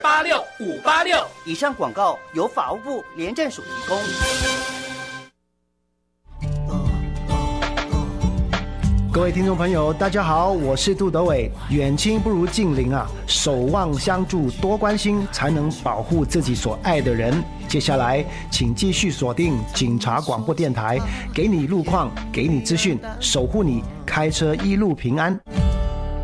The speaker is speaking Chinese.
86586。 以上广告由法务部廉政署提供。 各位听众朋友，大家好，我是杜德伟。远亲不如近邻啊，守望相助，多关心，才能保护自己所爱的人。接下来，请继续锁定警察广播电台，给你路况，给你资讯，守护你开车一路平安。